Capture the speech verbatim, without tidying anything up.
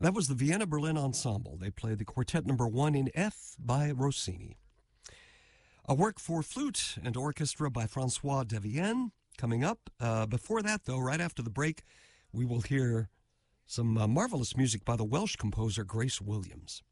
That was the Vienna Berlin Ensemble. They played the Quartet Number One in F by Rossini. A work for flute and orchestra by Francois Devienne coming up. Uh, before that, though, right after the break, we will hear some uh, marvelous music by the Welsh composer Grace Williams.